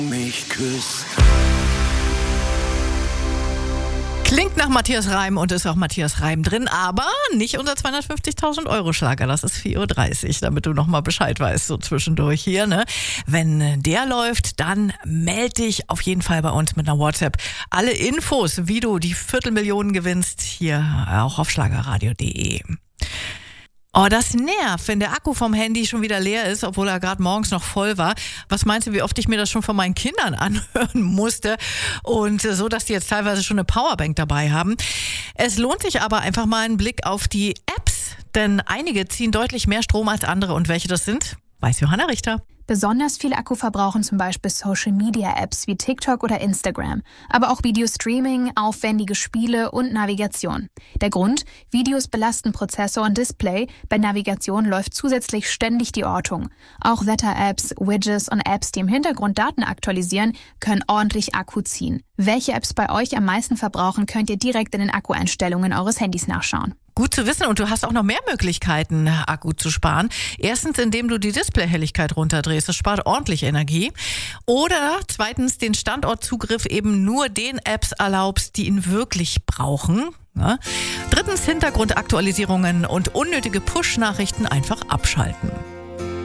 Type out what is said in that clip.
mich küsst. Klingt nach Matthias Reim und ist auch Matthias Reim drin, aber nicht unser 250.000 Euro Schlager. Das ist 4.30 Uhr, damit du nochmal Bescheid weißt, so zwischendurch hier, ne? Wenn der läuft, dann melde dich auf jeden Fall bei uns mit einer WhatsApp. Alle Infos, wie du die Viertelmillionen gewinnst, hier auch auf schlagerradio.de. Oh, das nervt, wenn der Akku vom Handy schon wieder leer ist, obwohl er gerade morgens noch voll war. Was meinst du, wie oft ich mir das schon von meinen Kindern anhören musste? Und so, dass die jetzt teilweise schon eine Powerbank dabei haben. Es lohnt sich aber einfach mal einen Blick auf die Apps, denn einige ziehen deutlich mehr Strom als andere. Und welche das sind, weiß Johanna Richter. Besonders viel Akku verbrauchen zum Beispiel Social-Media-Apps wie TikTok oder Instagram, aber auch Videostreaming, aufwendige Spiele und Navigation. Der Grund? Videos belasten Prozessor und Display, bei Navigation läuft zusätzlich ständig die Ortung. Auch Wetter-Apps, Widgets und Apps, die im Hintergrund Daten aktualisieren, können ordentlich Akku ziehen. Welche Apps bei euch am meisten verbrauchen, könnt ihr direkt in den Akkueinstellungen eures Handys nachschauen. Gut zu wissen, und du hast auch noch mehr Möglichkeiten, Akku zu sparen. Erstens, indem du die Displayhelligkeit runterdrehst. Das spart ordentlich Energie. Oder zweitens, den Standortzugriff eben nur den Apps erlaubst, die ihn wirklich brauchen. Ja. Drittens, Hintergrundaktualisierungen und unnötige Push-Nachrichten einfach abschalten.